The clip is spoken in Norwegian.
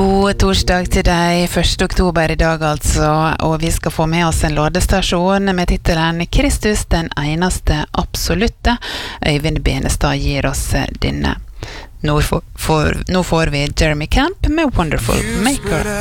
God torsdag til deg, 1. oktober I dag altså, og vi skal få med oss en ladestasjon med titelen Kristus den eneste absolutte. Øyvind Benestad gir oss denne. Nå får vi Jeremy Camp med Wonderful Maker.